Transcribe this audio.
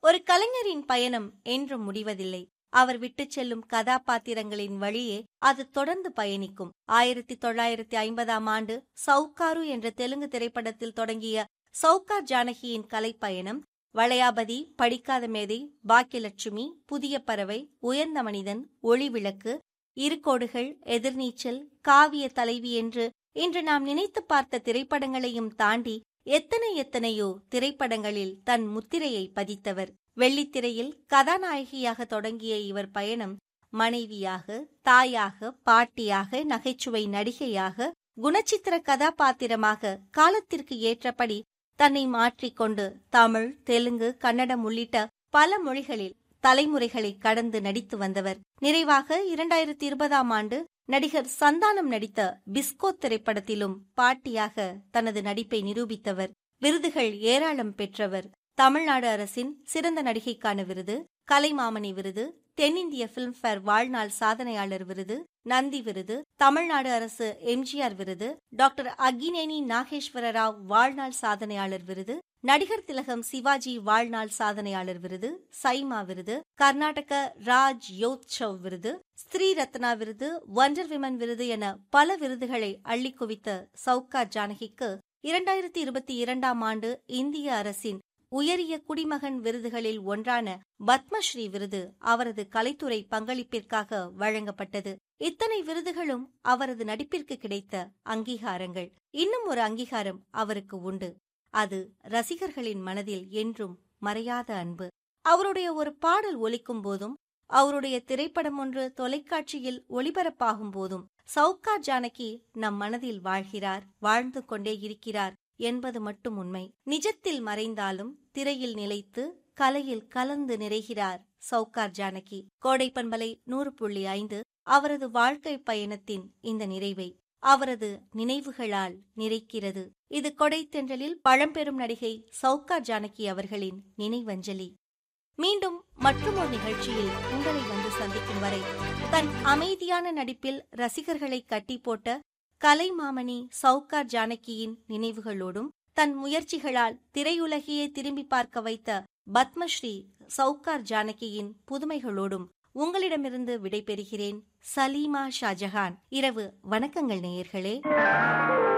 ஒரு கலைஞரின் பயணம் என்றும் முடிவதில்லை. அவர் விட்டுச் செல்லும் கதாபாத்திரங்களின் வழியே அது தொடர்ந்து பயணிக்கும். 1950ஆம் ஆண்டு சவுக்காரு என்ற தெலுங்கு திரைப்படத்தில் தொடங்கிய சவுகார் ஜானகியின் கலைப்பயணம் வளையாபதி, படிக்காத மேதை, பாக்கியலட்சுமி, புதிய பறவை, உயர்ந்த மனிதன், ஒளிவிளக்கு, இருகோடுகள், எதிர்நீச்சல், காவிய தலைவி என்று இன்று நாம் நினைத்து பார்த்த திரைப்படங்களையும் தாண்டி எத்தனையோ திரைப்படங்களில் தன் முத்திரையை பதித்தவர். வெள்ளித்திரையில் கதாநாயகியாக தொடங்கிய இவர் பயணம் மனைவியாக, தாயாக, பாட்டியாக, நகைச்சுவை நடிகையாக, குணச்சித்திர கதாபாத்திரமாக காலத்திற்கு ஏற்றபடி தன்னை மாற்றிக்கொண்டு தமிழ், தெலுங்கு, கன்னடம் உள்ளிட்ட பல மொழிகளில் தலைமுறைகளை கடந்து நடித்து வந்தவர். நிறைவாக 2020ஆம் ஆண்டு நடிகர் சந்தானம் நடித்த பிஸ்கோ திரைப்படத்திலும் பாட்டியாக தனது நடிப்பை நிரூபித்தவர். விருதுகள் ஏராளம் பெற்றவர். தமிழ்நாடு அரசின் சிறந்த நடிகைக்கான விருது, கலைமாமணி விருது, தென்னிந்திய பிலிம்பேர் வாழ்நாள் சாதனையாளர் விருது, நந்தி விருது, தமிழ்நாடு அரசு எம்ஜிஆர் விருது, டாக்டர் அக்கினேனி நாகேஸ்வர ராவ் வாழ்நாள் சாதனையாளர் விருது, நடிகர் திலகம் சிவாஜி வாழ்நாள் சாதனையாளர் விருது, சைமா விருது, கர்நாடக ராஜ் யோத்சவ் விருது, ஸ்ரீ ரத்னா விருது, வண்டர் விமன் விருது என பல விருதுகளை அள்ளிக் குவித்த சவுகார் ஜானகிக்கு 2022ஆம் ஆண்டு இந்திய அரசின் உயரிய குடிமகன் விருதுகளில் ஒன்றான பத்மஸ்ரீ விருது அவரது கலைத்துறை பங்களிப்பிற்காக வழங்கப்பட்டது. இத்தனை விருதுகளும் அவரது நடிப்பிற்கு கிடைத்த அங்கீகாரங்கள். இன்னும் ஒரு அங்கீகாரம் அவருக்கு உண்டு. அது ரசிகர்களின் மனதில் என்றும் மறையாத அன்பு. அவருடைய ஒரு பாடல் ஒலிக்கும் போதும், அவருடைய திரைப்படம் ஒன்று தொலைக்காட்சியில் ஒளிபரப்பாகும் போதும் சவுகார் ஜானகி நம் மனதில் வாழ்கிறார், வாழ்ந்து கொண்டே இருக்கிறார் என்பது மட்டும் உண்மை. நிஜத்தில் மறைந்தாலும் திரையில் நிலைத்து கலையில் கலந்து நிறைகிறார் சவுகார் ஜானகி. கோடை பண்பலை 100.5 அவரது வாழ்க்கை பயணத்தின் இந்த நிறைவை அவரது நினைவுகளால் நிறைக்கிறது. இது கொடைத்தென்றலில் பழம்பெரும் நடிகை சவுகார் ஜானகி அவர்களின் நினைவஞ்சலி. மீண்டும் மற்றொரு நிகழ்ச்சியில் உங்களை வந்து சந்திக்கும் வரை தன் அமைதியான நடிப்பில் ரசிகர்களை கட்டி போட்ட கலைமாமணி சவுகார் ஜானகியின் நினைவுகளோடும், தன் முயற்சிகளால் திரையுலகையே திரும்பி பார்க்க வைத்த பத்மஸ்ரீ சவுகார் ஜானகியின் புதுமைகளோடும் உங்களிடமிருந்து விடைபெறுகிறேன். சலீமா ஷாஜஹான். இரவு வணக்கங்கள் நேயர்களே.